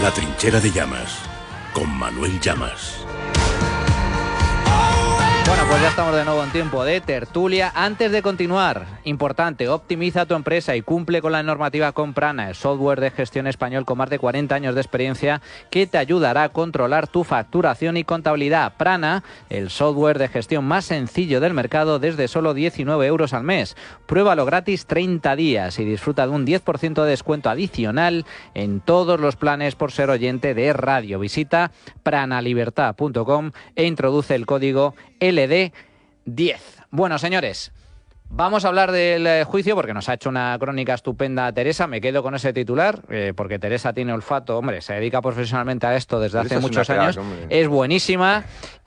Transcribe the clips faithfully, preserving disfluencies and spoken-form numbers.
La trinchera de Llamas, con Manuel Llamas. Bueno, pues ya estamos de nuevo en tiempo de tertulia. Antes de continuar, importante, optimiza tu empresa y cumple con la normativa con Prana, el software de gestión español con más de cuarenta años de experiencia que te ayudará a controlar tu facturación y contabilidad. Prana, el software de gestión más sencillo del mercado desde solo diecinueve euros al mes. Pruébalo gratis treinta días y disfruta de un diez por ciento de descuento adicional en todos los planes por ser oyente de radio. Visita pranalibertad punto com e introduce el código L D diez. Bueno, señores, vamos a hablar del juicio porque nos ha hecho una crónica estupenda Teresa. Me quedo con ese titular eh, porque Teresa tiene olfato, hombre, se dedica profesionalmente a esto desde hace muchos años. Es buenísima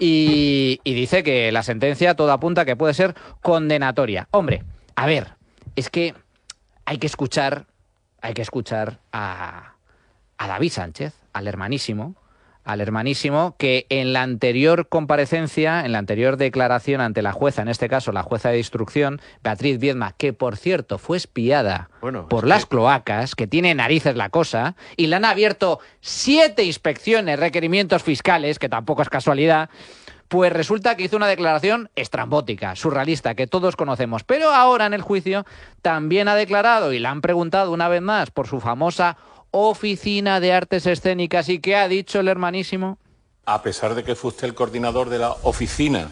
y, y dice que la sentencia todo apunta que puede ser condenatoria. Hombre, a ver, es que hay que escuchar, hay que escuchar a, a David Sánchez, al hermanísimo, al hermanísimo, que en la anterior comparecencia, en la anterior declaración ante la jueza, en este caso la jueza de instrucción, Beatriz Viedma, que por cierto fue espiada bueno, por las que... cloacas, que tiene narices la cosa, y le han abierto siete inspecciones, requerimientos fiscales, que tampoco es casualidad, pues resulta que hizo una declaración estrambótica, surrealista, que todos conocemos. Pero ahora en el juicio también ha declarado, y le han preguntado una vez más por su famosa Oficina de Artes Escénicas. ¿Y qué ha dicho el hermanísimo? A pesar de que fue usted el coordinador de la Oficina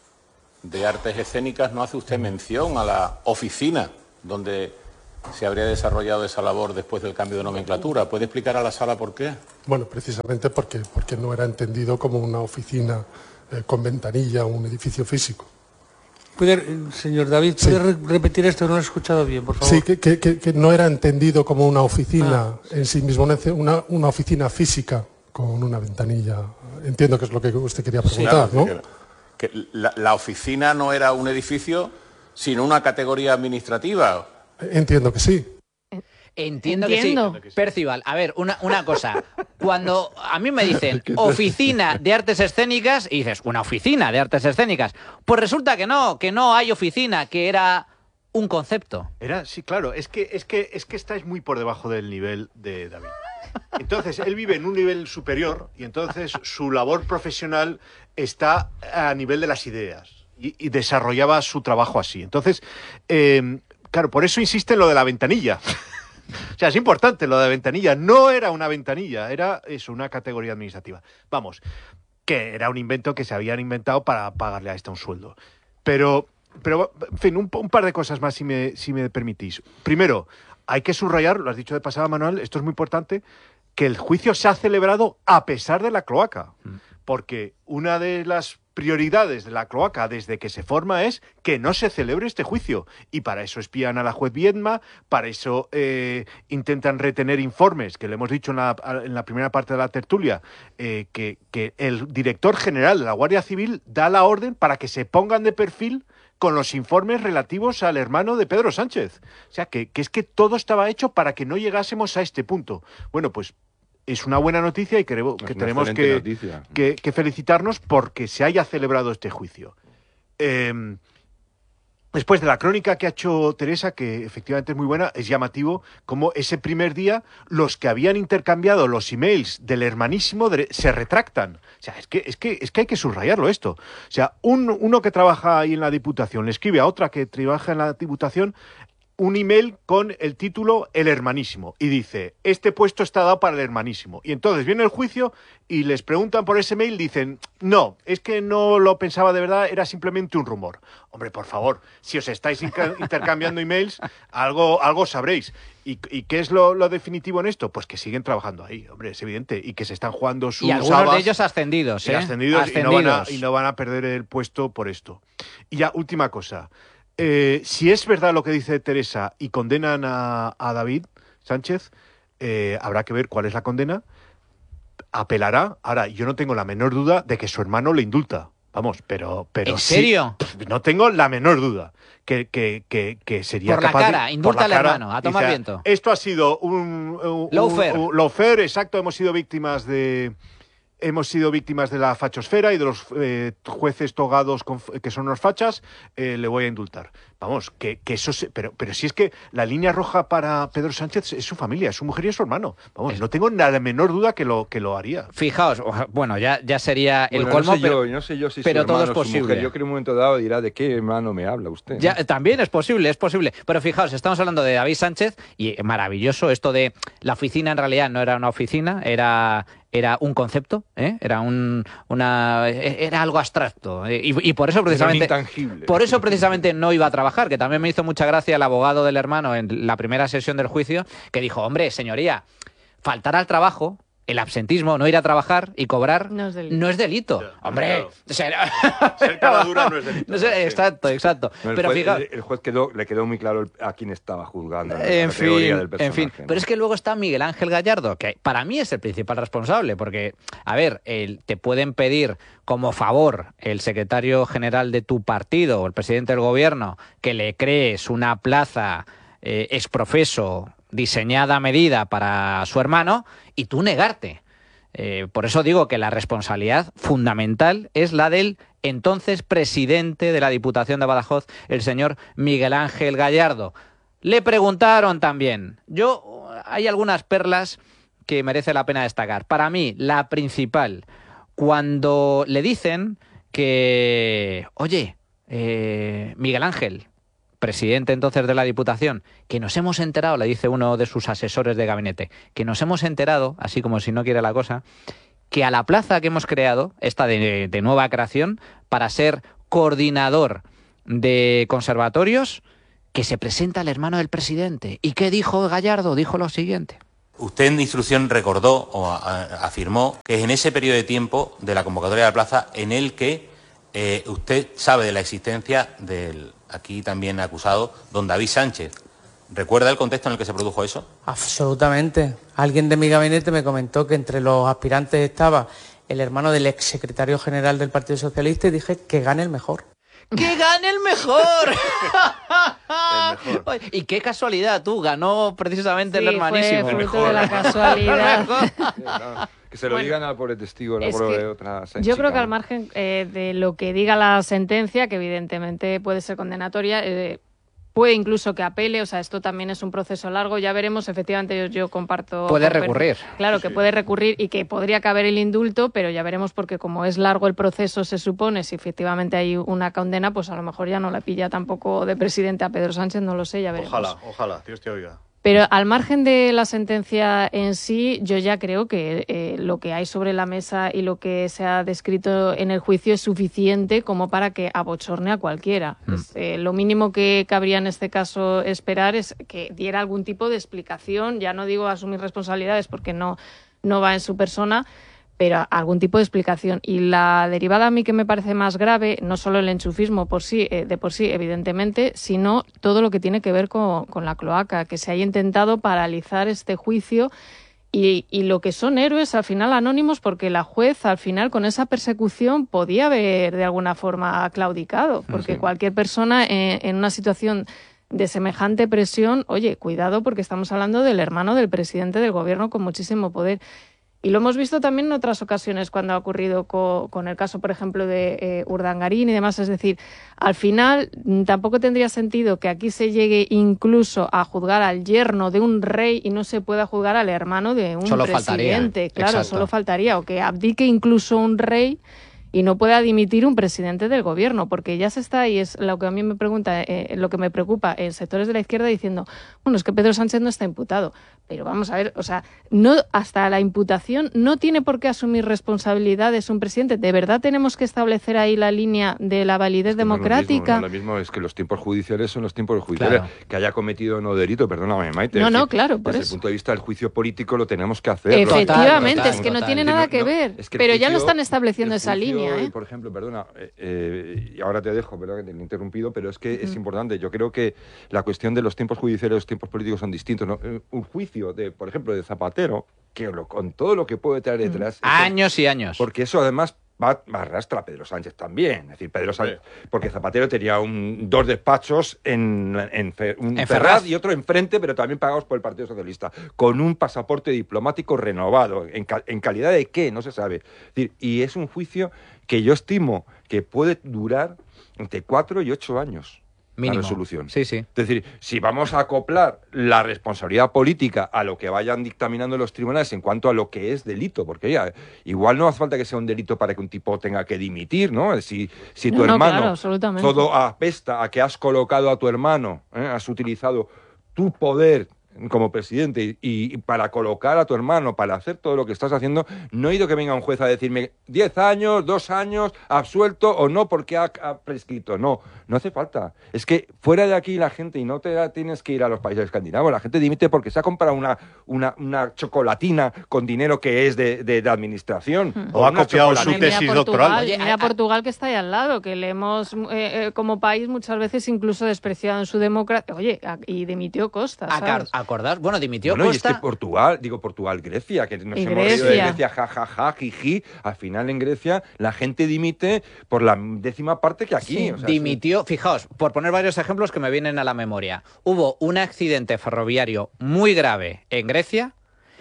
de Artes Escénicas, no hace usted mención a la oficina donde se habría desarrollado esa labor después del cambio de nomenclatura. ¿Puede explicar a la sala por qué? Bueno, precisamente porque, porque no era entendido como una oficina eh, con ventanilla o un edificio físico. ¿Puede, señor David, puede sí. repetir esto? No lo he escuchado bien, por favor. Sí, que, que, que no era entendido como una oficina ah. en sí mismo, una, una oficina física con una ventanilla. Entiendo que es lo que usted quería preguntar, sí, claro, ¿no? Que, que la, la oficina no era un edificio, sino una categoría administrativa. Entiendo que sí. Entiendo, Entiendo. que sí. Percival, a ver, una, una cosa. Cuando a mí me dicen oficina de artes escénicas, y dices, una oficina de artes escénicas, pues resulta que no, que no hay oficina, que era un concepto. Era, sí, claro, es que, es que, es que estáis muy por debajo del nivel de David. Entonces, él vive en un nivel superior y entonces su labor profesional está a nivel de las ideas y, y desarrollaba su trabajo así. Entonces, eh, claro, por eso insiste en lo de la ventanilla. O sea, es importante lo de la ventanilla. No era una ventanilla, era eso, una categoría administrativa. Vamos, que era un invento que se habían inventado para pagarle a esta un sueldo. Pero, pero en fin, un, un par de cosas más, si me, si me permitís. Primero, hay que subrayar, lo has dicho de pasada, Manuel, esto es muy importante, que el juicio se ha celebrado a pesar de la cloaca. Porque una de las prioridades de la cloaca desde que se forma es que no se celebre este juicio. Y para eso espían a la juez Viedma, para eso eh, intentan retener informes, que le hemos dicho en la, en la primera parte de la tertulia, eh, que, que el director general de la Guardia Civil da la orden para que se pongan de perfil con los informes relativos al hermano de Pedro Sánchez. O sea, que, que es que todo estaba hecho para que no llegásemos a este punto. Bueno, pues es una buena noticia y creo que tenemos que, que, que felicitarnos porque se haya celebrado este juicio. Eh, después de la crónica que ha hecho Teresa, que efectivamente es muy buena, es llamativo como ese primer día los que habían intercambiado los emails del hermanísimo de, se retractan. O sea, es que, es, que, es que hay que subrayarlo esto. O sea, un, uno que trabaja ahí en la Diputación le escribe a otra que trabaja en la Diputación un email con el título El Hermanísimo y dice, este puesto está dado para el Hermanísimo. Y entonces viene el juicio y les preguntan por ese mail, dicen, no, es que no lo pensaba de verdad, era simplemente un rumor. Hombre, por favor, si os estáis intercambiando emails, algo, algo sabréis. ¿Y, y qué es lo, lo definitivo en esto? Pues que siguen trabajando ahí, hombre, es evidente, y que se están jugando sus Y algunos habas, de ellos ascendidos, ¿eh? Ascendidos, ascendidos. Y, no van a, y no van a perder el puesto por esto. Y ya, última cosa. Eh, si es verdad lo que dice Teresa y condenan a, a David Sánchez, eh, habrá que ver cuál es la condena. Apelará. Ahora, yo no tengo la menor duda de que su hermano le indulta. Vamos, pero... pero ¿En serio? Sí, no tengo la menor duda que, que, que, que sería por capaz... La cara, de, indulta por la al cara, hermano, a tomar dice, viento. Esto ha sido un... un lawfare. Un, un lawfare, exacto, hemos sido víctimas de... hemos sido víctimas de la fachosfera y de los eh, jueces togados con, que son unos fachas, eh, le voy a indultar. Vamos, que, que eso se, pero, pero si es que la línea roja para Pedro Sánchez es su familia, es su mujer y es su hermano. Vamos, es... no tengo nada menor duda que lo, que lo haría. Fijaos, bueno, ya, ya sería el bueno, colmo, no sé pero, yo, no sé yo si pero su hermano, todo es posible. Su mujer, yo creo que en un momento dado dirá de qué hermano me habla usted. Ya, también es posible, es posible. Pero fijaos, estamos hablando de David Sánchez y maravilloso esto de la oficina en realidad no era una oficina, era... era un concepto, ¿eh? era un una era algo abstracto ¿eh? y, y por eso precisamente intangible. Por eso precisamente no iba a trabajar, que también me hizo mucha gracia el abogado del hermano en la primera sesión del juicio, que dijo, hombre, señoría, faltar al trabajo, el absentismo, no ir a trabajar y cobrar no es delito. No es delito. Ya, hombre, claro. Ser, ser cara dura no es delito. No sé, sí. Exacto, exacto. No, el pero juez, fijaos, el, el juez quedó, le quedó muy claro a quién estaba juzgando. En, en la fin, del personaje, en fin. ¿no? Pero es que luego está Miguel Ángel Gallardo, que para mí es el principal responsable, porque, a ver, el, te pueden pedir como favor el secretario general de tu partido o el presidente del gobierno que le crees una plaza eh, exprofeso diseñada a medida para su hermano y tú negarte. Eh, por eso digo que la responsabilidad fundamental es la del entonces presidente de la Diputación de Badajoz, el señor Miguel Ángel Gallardo. Le preguntaron también. Yo, hay algunas perlas que merece la pena destacar. Para mí, la principal, cuando le dicen que, oye, eh, Miguel Ángel, presidente entonces de la Diputación, que nos hemos enterado, le dice uno de sus asesores de gabinete, que nos hemos enterado, así como si no quiere la cosa, que a la plaza que hemos creado, esta de, de nueva creación, para ser coordinador de conservatorios, que se presenta el hermano del presidente. ¿Y qué dijo Gallardo? Dijo lo siguiente. Usted en instrucción recordó o a, a, afirmó que es en ese periodo de tiempo de la convocatoria de la plaza en el que eh, usted sabe de la existencia del aquí también acusado don David Sánchez. ¿Recuerda el contexto en el que se produjo eso? Absolutamente. Alguien de mi gabinete me comentó que entre los aspirantes estaba el hermano del exsecretario general del Partido Socialista y dije que gane el mejor. ¡Que gane el mejor! el mejor. Y qué casualidad, tú, ganó precisamente sí, el hermanísimo. Fue fruto de la casualidad. Sí, claro. Que se lo bueno, digan al pobre testigo, la pobre de otra Yo chica, creo que ¿no? al margen eh, de lo que diga la sentencia, que evidentemente puede ser condenatoria, eh, puede incluso que apele, o sea, esto también es un proceso largo, ya veremos, efectivamente yo, yo comparto... Puede recurrir. Claro, que sí. puede recurrir y que podría caber el indulto, pero ya veremos porque como es largo el proceso, se supone, si efectivamente hay una condena, pues a lo mejor ya no la pilla tampoco de presidente a Pedro Sánchez, no lo sé, ya veremos. Ojalá, ojalá, Dios te oiga. Pero al margen de la sentencia en sí, yo ya creo que eh, lo que hay sobre la mesa y lo que se ha descrito en el juicio es suficiente como para que abochorne a cualquiera. Mm. Es, eh, lo mínimo que cabría en este caso esperar es que diera algún tipo de explicación, ya no digo asumir responsabilidades porque no, no va en su persona, pero algún tipo de explicación. Y la derivada a mí que me parece más grave, no solo el enchufismo por sí, eh, de por sí, evidentemente, sino todo lo que tiene que ver con, con la cloaca, que se haya intentado paralizar este juicio y, y lo que son héroes al final anónimos, porque la juez al final con esa persecución podía haber de alguna forma claudicado, porque sí. cualquier persona en, en una situación de semejante presión, oye, cuidado porque estamos hablando del hermano del presidente del gobierno con muchísimo poder. Y lo hemos visto también en otras ocasiones cuando ha ocurrido co, con el caso, por ejemplo, de eh, Urdangarín y demás. Es decir, al final tampoco tendría sentido que aquí se llegue incluso a juzgar al yerno de un rey y no se pueda juzgar al hermano de un solo presidente. Faltaría. Claro, Exacto. solo faltaría. O que abdique incluso un rey y no pueda dimitir un presidente del gobierno, porque ya se está, y es lo que a mí me pregunta, eh, lo que me preocupa en sectores de la izquierda diciendo, bueno, es que Pedro Sánchez no está imputado. Pero vamos a ver, o sea, no hasta la imputación no tiene por qué asumir responsabilidades un presidente. ¿De verdad tenemos que establecer ahí la línea de la validez es que democrática? No es lo mismo, no es lo mismo, es que los tiempos judiciales son los tiempos judiciales. Claro. Que haya cometido o no delito, perdóname, Maite. No, es no, decir, claro, por desde eso. el punto de vista del juicio político lo tenemos que hacer. Efectivamente, total, es que total. no tiene nada que no, ver. Es que pero juicio, ya lo están estableciendo esa juicio, línea, ¿eh? Por ejemplo, perdona, eh, eh, y ahora te dejo, perdón que te he interrumpido, pero es que uh-huh. es importante. Yo creo que la cuestión de los tiempos judiciales y los tiempos políticos son distintos, ¿no? Un juicio, de, por ejemplo, de Zapatero, que lo, con todo lo que puede traer detrás... Años eso, y años. Porque eso además va, va arrastra a Pedro Sánchez también. Es decir, Pedro Sánchez, porque Zapatero tenía un, dos despachos en, en, en un en Ferraz y otro enfrente, pero también pagados por el Partido Socialista, con un pasaporte diplomático renovado. ¿En, en calidad de qué? No se sabe. Es decir, y es un juicio que yo estimo que puede durar entre cuatro y ocho años. Mínimo. La resolución. Sí, sí. Es decir, si vamos a acoplar la responsabilidad política a lo que vayan dictaminando los tribunales en cuanto a lo que es delito, porque ya, igual no hace falta que sea un delito para que un tipo tenga que dimitir, ¿no? Si, si tu no, no, hermano claro, todo apesta a que has colocado a tu hermano, ¿eh? Has utilizado tu poder como presidente y, y para colocar a tu hermano, para hacer todo lo que estás haciendo, no he ido que venga un juez a decirme diez años, dos años, absuelto o no porque ha, ha prescrito. No, no hace falta. Es que fuera de aquí la gente, y no te tienes que ir a los países escandinavos, la gente dimite porque se ha comprado una, una, una chocolatina con dinero que es de, de, de administración. Mm. O ha copiado su tesis mira doctoral. Oye, mira Portugal, que está ahí al lado, que le hemos, eh, eh, como país, muchas veces incluso despreciado en su democracia. Oye, y dimitió Costa, ¿sabes? Acordar, bueno, dimitió bueno, Costa. Y es que Portugal, digo Portugal, Grecia, que nos y hemos Grecia. reído de Grecia, ja, ja, ja, jiji. Al final en Grecia la gente dimite por la décima parte que aquí. Sí, o sea, dimitió, sí. Fijaos, por poner varios ejemplos que me vienen a la memoria. Hubo un accidente ferroviario muy grave en Grecia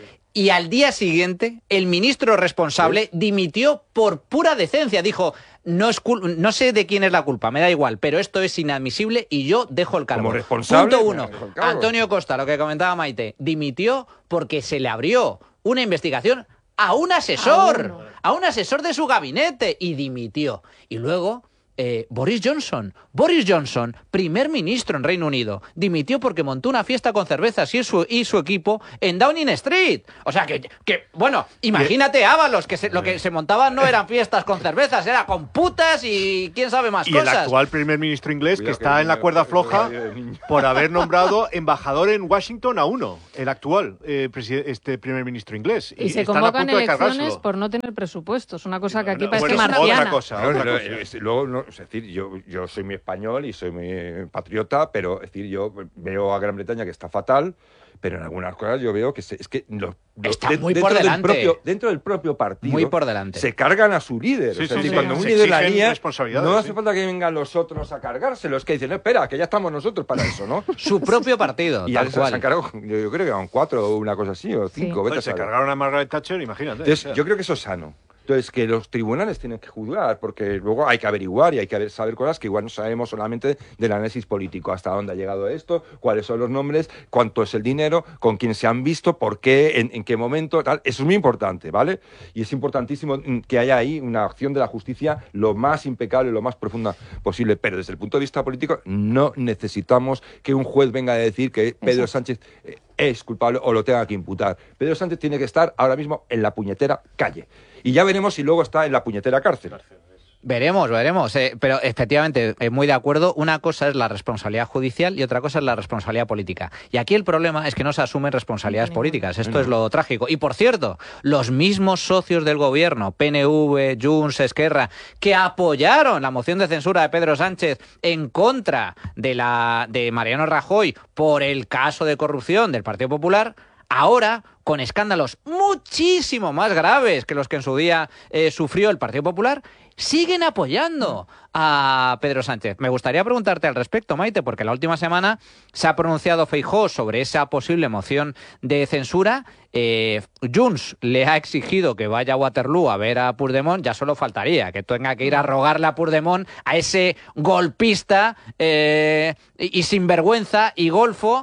y al día siguiente el ministro responsable ¿Sí? dimitió por pura decencia. Dijo, no, es cul- no sé de quién es la culpa, me da igual, pero esto es inadmisible y yo dejo el cargo. Como responsable. Punto uno. Antonio Costa, lo que comentaba Maite, dimitió porque se le abrió una investigación a un asesor, a, a un asesor de su gabinete y dimitió. Y luego... Eh, Boris Johnson, Boris Johnson, primer ministro en Reino Unido, dimitió porque montó una fiesta con cervezas y su, y su equipo en Downing Street. O sea que, que bueno, imagínate Ábalos, que se, lo que se montaban no eran fiestas con cervezas, era con putas y quién sabe más y cosas. Y el actual primer ministro inglés, Cuidado que está que en la cuerda floja por haber nombrado embajador en Washington a uno, el actual eh, este primer ministro inglés. Y, y se convocan elecciones por no tener presupuestos, una cosa que aquí no, parece bueno, marciana. Otra cosa, otra no, cosa. Es, luego, no, es decir, yo, yo soy muy español y soy muy patriota, pero es decir, yo veo a Gran Bretaña que está fatal, pero en algunas cosas yo veo que se, es que los, está de, muy dentro por delante. Del propio, dentro del propio partido muy por delante. se cargan a su líder. Sí, o sea, sí, sí, sí, cuando sí. un Se líder la lía, no hace sí. falta que vengan los otros a cargárselo. Es que dicen, no, espera, que ya estamos nosotros para eso, ¿no? Su propio partido, y tal ya cual. se han cargado, yo, yo creo que eran cuatro o una cosa así, o cinco. Sí. Pues se cargaron a Margaret Thatcher, imagínate. Entonces, o sea. yo creo que eso es sano. Entonces, que los tribunales tienen que juzgar, porque luego hay que averiguar y hay que saber cosas que igual no sabemos solamente del análisis político, hasta dónde ha llegado esto, cuáles son los nombres, cuánto es el dinero, con quién se han visto, por qué, en, en qué momento, tal. Eso es muy importante, ¿vale? Y es importantísimo que haya ahí una acción de la justicia lo más impecable, lo más profunda posible. Pero desde el punto de vista político, no necesitamos que un juez venga a decir que Pedro Exacto. Sánchez es culpable o lo tenga que imputar. Pedro Sánchez tiene que estar ahora mismo en la puñetera calle. Y ya veremos si luego está en la puñetera cárcel. Veremos, veremos. Eh, pero efectivamente, eh, muy de acuerdo. Una cosa es la responsabilidad judicial y otra cosa es la responsabilidad política. Y aquí el problema es que no se asumen responsabilidades políticas. Esto es lo trágico. Y por cierto, los mismos socios del gobierno, P N V, Junts, Esquerra, que apoyaron la moción de censura de Pedro Sánchez en contra de la de Mariano Rajoy por el caso de corrupción del Partido Popular, ahora, con escándalos muchísimo más graves que los que en su día eh, sufrió el Partido Popular, siguen apoyando a Pedro Sánchez. Me gustaría preguntarte al respecto, Maite, porque la última semana se ha pronunciado Feijóo sobre esa posible moción de censura. Eh, Junts le ha exigido que vaya a Waterloo a ver a Puigdemont, ya solo faltaría que tenga que ir a rogarle a Puigdemont, a ese golpista eh, y, y sinvergüenza y golfo,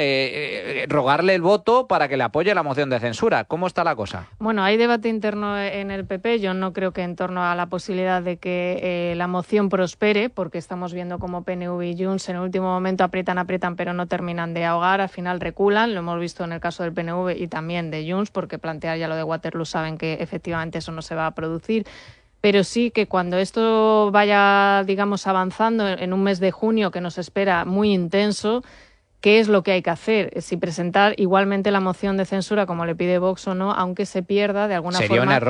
Eh, eh, rogarle el voto para que le apoye la moción de censura. ¿Cómo está la cosa? Bueno, hay debate interno en el P P. Yo no creo que en torno a la posibilidad de que eh, la moción prospere, porque estamos viendo como P N V y Junts en el último momento aprietan, aprietan, pero no terminan de ahogar. Al final reculan. Lo hemos visto en el caso del P N V y también de Junts, porque plantear ya lo de Waterloo saben que efectivamente eso no se va a producir. Pero sí que cuando esto vaya, digamos, avanzando en un mes de junio que nos espera muy intenso, ¿qué es lo que hay que hacer? Si presentar igualmente la moción de censura como le pide Vox o no, aunque se pierda de alguna Sería forma... un error.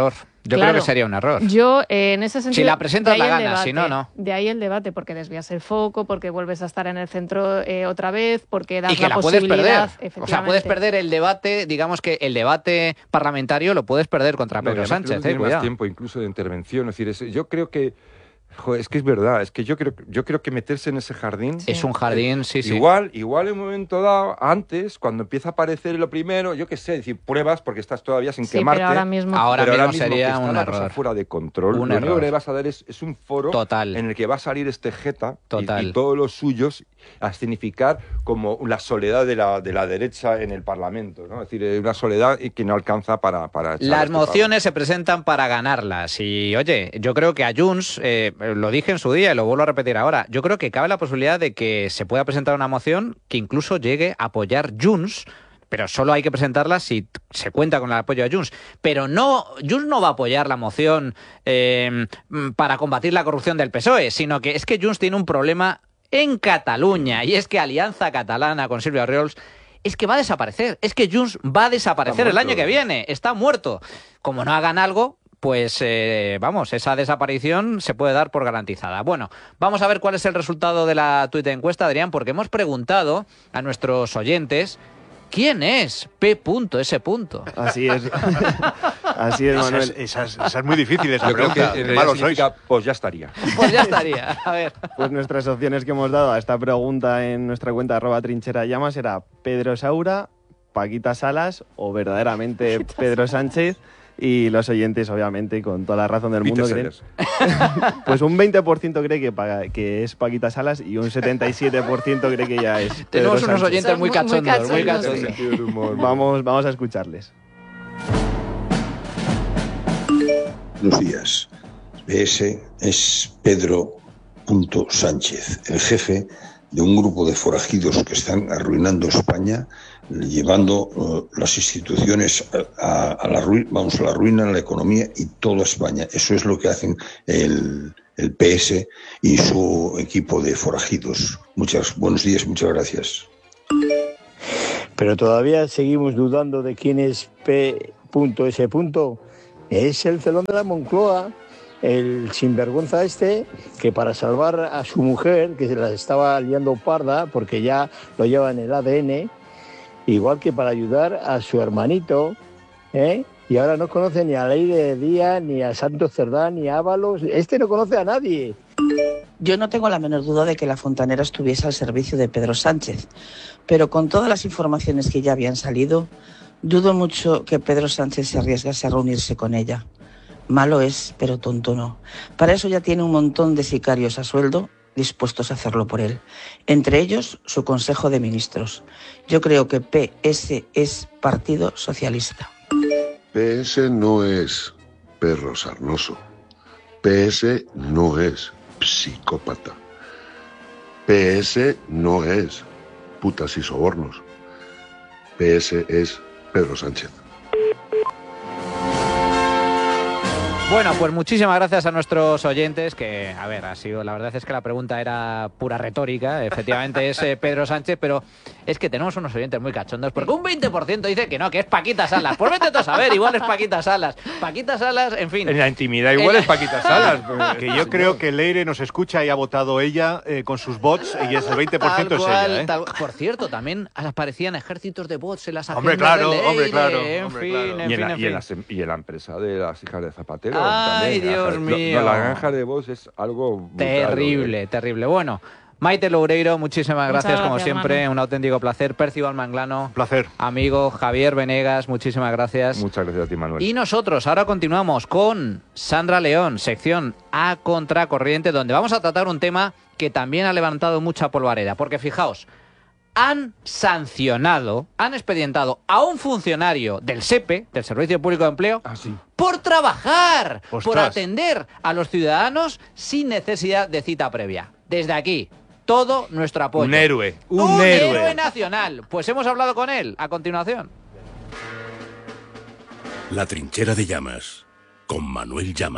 Yo Claro. creo que sería un error. Yo, eh, en ese sentido... Si la presentas, de ahí la el ganas, si debate, no, no. De ahí el debate, porque desvías el foco, porque vuelves a estar en el centro eh, otra vez, porque das Y que la, la puedes perder. posibilidad... O sea, puedes perder el debate, digamos que el debate parlamentario lo puedes perder contra No, y Pedro además Sánchez. creo que Eh, tiene más cuidado. tiempo incluso de intervención. Es decir, es- yo creo que... Joder, es que es verdad, es que yo creo, yo creo que meterse en ese jardín... Es un jardín, sí, sí. Igual, igual en un momento dado, antes, cuando empieza a aparecer lo primero, yo qué sé, decir, pruebas porque estás todavía sin Sí, quemarte. pero ahora mismo... Ahora pero mismo sería que está un la cosa error. fuera de control. Un lo único error. que le vas a dar es, es un foro Total. en el que va a salir este jeta y- Total. Y, todos los suyos a significar como la soledad de la, de la derecha en el Parlamento, ¿no? Es decir, eh, una soledad y que no alcanza para... para echar Las este mociones se presentan para ganarlas y, oye, yo creo que a Junts, eh, lo dije en su día y lo vuelvo a repetir ahora, yo creo que cabe la posibilidad de que se pueda presentar una moción que incluso llegue a apoyar Junts, pero solo hay que presentarla si se cuenta con el apoyo de Junts. Pero no, Junts no va a apoyar la moción eh, para combatir la corrupción del P S O E, sino que es que Junts tiene un problema en Cataluña, y es que Alianza Catalana con Silvio Oriols es que va a desaparecer, es que Junts va a desaparecer el año que viene, está muerto. Como no hagan algo, pues eh, vamos, esa desaparición se puede dar por garantizada. Bueno, vamos a ver cuál es el resultado de la tuit encuesta, Adrián, porque hemos preguntado a nuestros oyentes ¿quién es P S? Así es. Así es, Esa Manuel. es, esa es- esa es muy difícil, esa Yo creo que pregunta. en realidad Malos sois. significa, pues ya estaría. Pues ya estaría, a ver. Pues nuestras opciones que hemos dado a esta pregunta en nuestra cuenta arroba trinchera llamas era Pedro Saura, Paquita Salas o verdaderamente Pedro Sánchez. Y los oyentes, obviamente, con toda la razón del mundo, Peter creen, pues un veinte por ciento cree que, pa- que es Paquita Salas y un setenta y siete por ciento cree que ya es Pedro Tenemos unos Sánchez. oyentes muy Son muy- muy cachondos, muy cachondos, cachondos. Sentido del humor. Vamos, vamos a escucharles. Buenos días. P S es Pedro Sánchez, el jefe de un grupo de forajidos que están arruinando España, llevando uh, las instituciones a, a la ruina, vamos, a la ruina, la economía y toda España. Eso es lo que hacen el, el P S y su equipo de forajidos. Muchas buenos días, muchas gracias. Pero todavía seguimos dudando de quién es P S. Es el celón de la Moncloa, el sinvergüenza este, que para salvar a su mujer, que se la estaba liando parda, porque ya lo lleva en el A D N, igual que para ayudar a su hermanito, ¿eh? Y ahora no conoce ni a Ley de Díaz, ni a Santos Cerdá, ni a Ábalos. Este no conoce a nadie. Yo no tengo la menor duda de que la fontanera estuviese al servicio de Pedro Sánchez, pero con todas las informaciones que ya habían salido, dudo mucho que Pedro Sánchez se arriesgase a reunirse con ella. Malo es, pero tonto no. Para eso ya tiene un montón de sicarios a sueldo dispuestos a hacerlo por él. Entre ellos, su Consejo de Ministros. Yo creo que P S es Partido Socialista. P S no es perro sarnoso. P S no es psicópata. P S no es putas y sobornos. P S es Pedro Sánchez. Bueno, pues muchísimas gracias a nuestros oyentes, que, a ver, ha sido, la verdad es que la pregunta era pura retórica, efectivamente es eh, Pedro Sánchez, pero es que tenemos unos oyentes muy cachondos, porque un veinte por ciento dice que no, que es Paquita Salas. Pues vete tú a saber, igual es Paquita Salas. Paquita Salas, en fin. En la intimidad igual es Paquita Salas. pues, Que yo creo que Leire nos escucha y ha votado ella eh, con sus bots y es el veinte por ciento Tal es cual, ella. ¿eh? tal- Por cierto, también aparecían ejércitos de bots en las agendas Hombre, claro, de Leire, hombre, claro, en hombre, fin, claro. en Y en, fin, la, en y, en fin. la, sem- y en la empresa de las hijas de Zapatero. Ay, también. Dios Lo- mío. lo- la granja de voz es algo brutal, Terrible, ¿eh? terrible. Bueno, Maite Loureiro, muchísimas Muchas gracias, como gracias, siempre, Manu. un auténtico placer. Percival Manglano, Placer. amigo Javier Venegas, muchísimas gracias. Muchas gracias a ti, Manuel. Y nosotros ahora continuamos con Sandra León, sección A Contracorriente, donde vamos a tratar un tema que también ha levantado mucha polvareda, porque fijaos, han sancionado, han expedientado a un funcionario del S E P E, del Servicio Público de Empleo, Ah, sí. por trabajar, por Ostras. atender a los ciudadanos sin necesidad de cita previa. Desde aquí, todo nuestro apoyo. Un héroe, un, Un héroe. héroe nacional. Pues hemos hablado con él a continuación. La trinchera de llamas, con Manuel Llamas.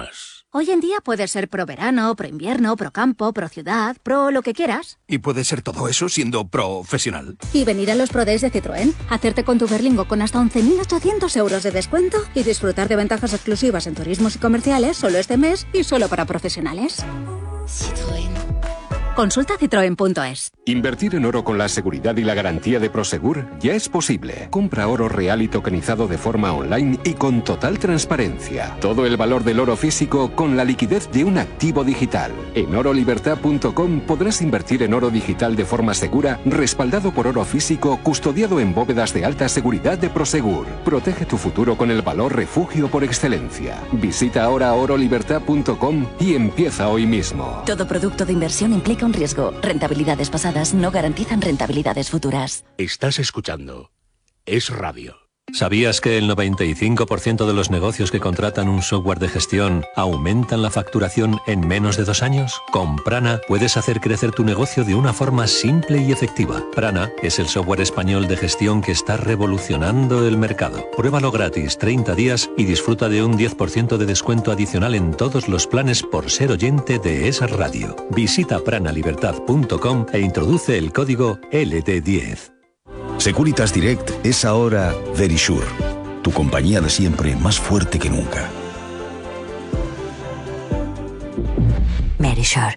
Hoy en día puedes ser pro verano, pro invierno, pro campo, pro ciudad, pro lo que quieras. ¿Y puede ser todo eso siendo profesional? Y venir a los Pro Days de Citroën, hacerte con tu Berlingo con hasta once mil ochocientos euros de descuento y disfrutar de ventajas exclusivas en turismos y comerciales solo este mes y solo para profesionales. Citroën. Consulta citroen punto es. Invertir en oro con la seguridad y la garantía de Prosegur ya es posible. Compra oro real y tokenizado de forma online y con total transparencia. Todo el valor del oro físico con la liquidez de un activo digital. En oro libertad punto com podrás invertir en oro digital de forma segura, respaldado por oro físico, custodiado en bóvedas de alta seguridad de Prosegur. Protege tu futuro con el valor refugio por excelencia. Visita ahora oro libertad punto com y empieza hoy mismo. Todo producto de inversión implica un riesgo. Rentabilidades pasadas no garantizan rentabilidades futuras. Estás escuchando Es Radio. ¿Sabías que el noventa y cinco por ciento de los negocios que contratan un software de gestión aumentan la facturación en menos de dos años? Con Prana puedes hacer crecer tu negocio de una forma simple y efectiva. Prana es el software español de gestión que está revolucionando el mercado. Pruébalo gratis treinta días y disfruta de un diez por ciento de descuento adicional en todos los planes por ser oyente de Es Radio. Visita prana libertad punto com e introduce el código L D diez. Securitas Direct es ahora Verisure, tu compañía de siempre más fuerte que nunca. Verisure.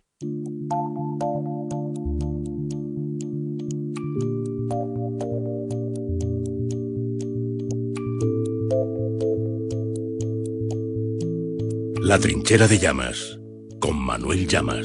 La trinchera de Llamas, con Manuel Llamas.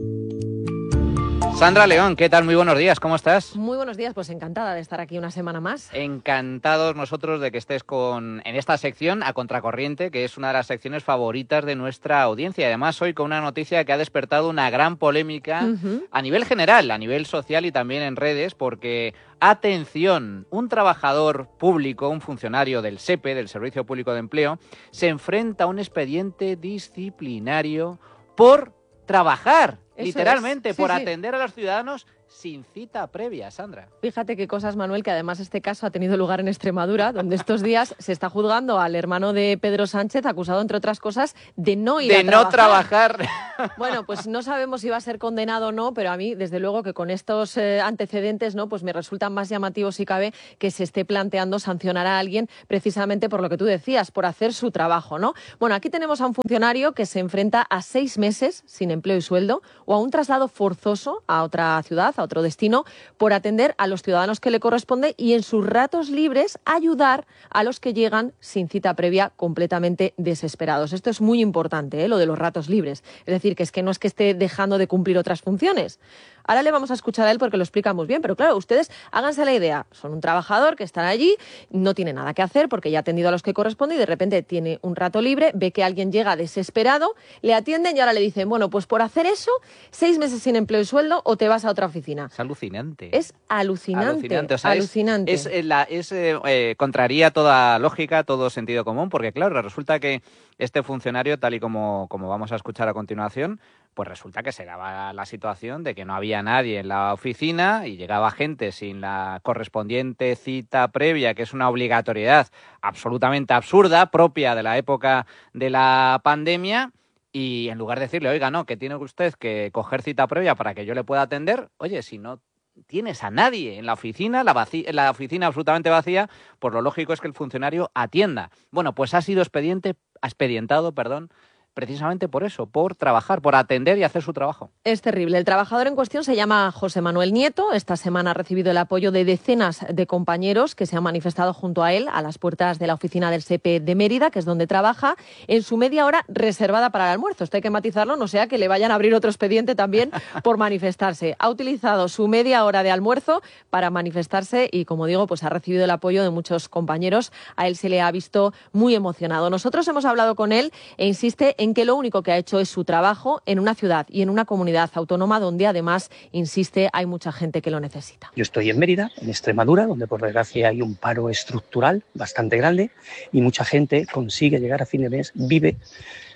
Sandra León, ¿qué tal? Muy buenos días, ¿cómo estás? Muy buenos días, pues encantada de estar aquí una semana más. Encantados nosotros de que estés con en esta sección a contracorriente, que es una de las secciones favoritas de nuestra audiencia. Además, hoy con una noticia que ha despertado una gran polémica uh-huh. a nivel general, a nivel social y también en redes, porque, atención, un trabajador público, un funcionario del S E P E, del Servicio Público de Empleo, se enfrenta a un expediente disciplinario por trabajar. Eso literalmente, es. sí, por sí. atender a los ciudadanos sin cita previa, Sandra. Fíjate qué cosas, Manuel, que además este caso ha tenido lugar en Extremadura, donde estos días se está juzgando al hermano de Pedro Sánchez, acusado, entre otras cosas, de no ir de a trabajar. no trabajar. Bueno, pues no sabemos si va a ser condenado o no, pero a mí, desde luego, que con estos eh, antecedentes, ¿no? Pues me resultan más llamativos, si cabe, que se esté planteando sancionar a alguien precisamente por lo que tú decías, por hacer su trabajo, ¿no? Bueno, aquí tenemos a un funcionario que se enfrenta a seis meses sin empleo y sueldo o a un traslado forzoso a otra ciudad, a otro destino, por atender a los ciudadanos que le corresponde y en sus ratos libres ayudar a los que llegan sin cita previa completamente desesperados. Esto es muy importante, ¿eh? Lo de los ratos libres. Es decir, que es que no es que esté dejando de cumplir otras funciones. Ahora le vamos a escuchar a él porque lo explica muy bien, pero claro, ustedes háganse la idea. Son un trabajador que está allí, no tiene nada que hacer porque ya ha atendido a los que corresponde y de repente tiene un rato libre, ve que alguien llega desesperado, le atienden y ahora le dicen, bueno, pues por hacer eso, seis meses sin empleo y sueldo o te vas a otra oficina. Es alucinante. Es alucinante. Alucinante. O sea, alucinante. Es, es, la, es eh, eh, contraría toda lógica, todo sentido común, porque claro, resulta que este funcionario, tal y como, como vamos a escuchar a continuación, pues resulta que se daba la situación de que no había nadie en la oficina y llegaba gente sin la correspondiente cita previa, que es una obligatoriedad absolutamente absurda, propia de la época de la pandemia, y en lugar de decirle, oiga, no, que tiene usted que coger cita previa para que yo le pueda atender, oye, si no tienes a nadie en la oficina, la, vaci- la oficina absolutamente vacía, pues lo lógico es que el funcionario atienda. Bueno, pues ha sido expediente, expedientado, perdón, precisamente por eso, por trabajar, por atender y hacer su trabajo. Es terrible. El trabajador en cuestión se llama José Manuel Nieto. Esta semana ha recibido el apoyo de decenas de compañeros que se han manifestado junto a él a las puertas de la oficina del S E P E de Mérida, que es donde trabaja, en su media hora reservada para el almuerzo. Esto hay que matizarlo, no sea que le vayan a abrir otro expediente también por manifestarse. Ha utilizado su media hora de almuerzo para manifestarse y, como digo, pues ha recibido el apoyo de muchos compañeros. A él se le ha visto muy emocionado. Nosotros hemos hablado con él e insiste en que lo único que ha hecho es su trabajo en una ciudad y en una comunidad autónoma donde además, insiste, hay mucha gente que lo necesita. Yo estoy en Mérida, en Extremadura, donde por desgracia hay un paro estructural bastante grande y mucha gente consigue llegar a fin de mes, vive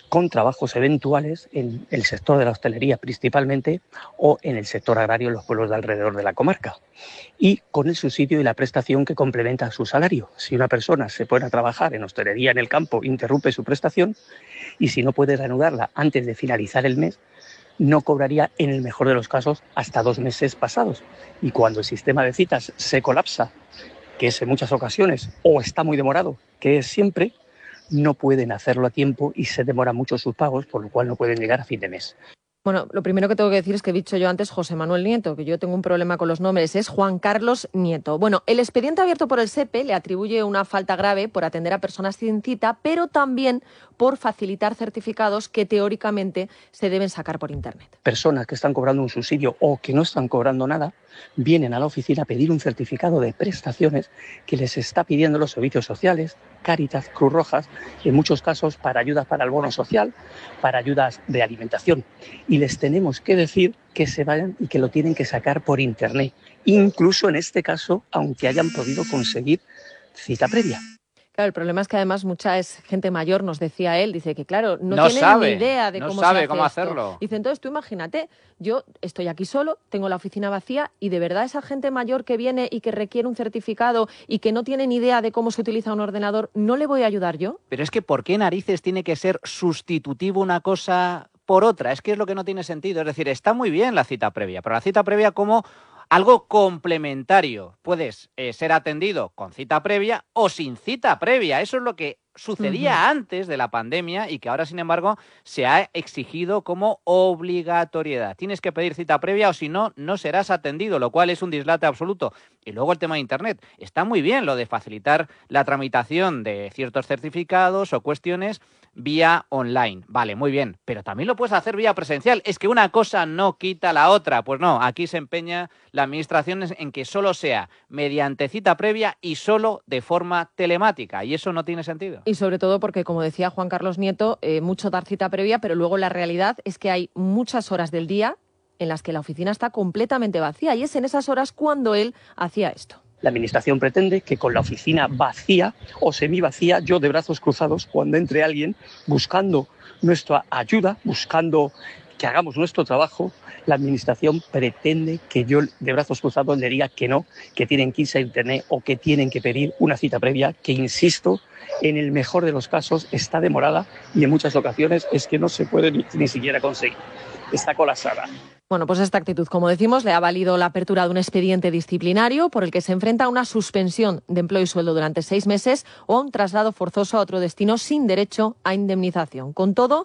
con trabajos eventuales en el sector de la hostelería principalmente o en el sector agrario en los pueblos de alrededor de la comarca. Y con el subsidio y la prestación que complementa su salario. Si una persona se pone a trabajar en hostelería en el campo, interrumpe su prestación y si no puede reanudarla antes de finalizar el mes, no cobraría en el mejor de los casos hasta dos meses pasados. Y cuando el sistema de citas se colapsa, que es en muchas ocasiones, o está muy demorado, que es siempre, no pueden hacerlo a tiempo y se demoran mucho sus pagos, por lo cual no pueden llegar a fin de mes. Bueno, lo primero que tengo que decir es que he dicho yo antes José Manuel Nieto, que yo tengo un problema con los nombres, es Juan Carlos Nieto. Bueno, el expediente abierto por el S E P E le atribuye una falta grave por atender a personas sin cita, pero también por facilitar certificados que teóricamente se deben sacar por Internet. Personas que están cobrando un subsidio o que no están cobrando nada, vienen a la oficina a pedir un certificado de prestaciones que les está pidiendo los servicios sociales, Cáritas, Cruz Rojas, en muchos casos para ayudas para el bono social, para ayudas de alimentación. Y les tenemos que decir que se vayan y que lo tienen que sacar por Internet, incluso en este caso, aunque hayan podido conseguir cita previa. Claro, el problema es que además mucha es gente mayor, nos decía él, dice que claro, no, no tienen sabe, ni idea de no cómo, sabe se hace cómo esto. hacerlo. Dice, entonces tú imagínate, yo estoy aquí solo, tengo la oficina vacía y de verdad esa gente mayor que viene y que requiere un certificado y que no tiene ni idea de cómo se utiliza un ordenador, ¿no le voy a ayudar yo? Pero es que ¿por qué narices tiene que ser sustitutivo una cosa por otra? Es que es lo que no tiene sentido. Es decir, está muy bien la cita previa, pero la cita previa como algo complementario. Puedes eh, ser atendido con cita previa o sin cita previa. Eso es lo que sucedía uh-huh. antes de la pandemia y que ahora, sin embargo, se ha exigido como obligatoriedad. Tienes que pedir cita previa o si no, no serás atendido, lo cual es un dislate absoluto. Y luego el tema de Internet. Está muy bien lo de facilitar la tramitación de ciertos certificados o cuestiones vía online. Vale, muy bien, pero también lo puedes hacer vía presencial. Es que una cosa no quita la otra. Pues no, aquí se empeña la administración en que solo sea mediante cita previa y solo de forma telemática. Y eso no tiene sentido. Y sobre todo porque, como decía Juan Carlos Nieto, eh, mucho dar cita previa, pero luego la realidad es que hay muchas horas del día en las que la oficina está completamente vacía y es en esas horas cuando él hacía esto. La Administración pretende que con la oficina vacía o semivacía, yo de brazos cruzados, cuando entre alguien buscando nuestra ayuda, buscando que hagamos nuestro trabajo, la Administración pretende que yo de brazos cruzados le diga que no, que tienen que irse a Internet o que tienen que pedir una cita previa, que insisto, en el mejor de los casos está demorada y en muchas ocasiones es que no se puede ni, ni siquiera conseguir. Está colapsada. Bueno, pues esta actitud, como decimos, le ha valido la apertura de un expediente disciplinario por el que se enfrenta a una suspensión de empleo y sueldo durante seis meses o a un traslado forzoso a otro destino sin derecho a indemnización. Con todo,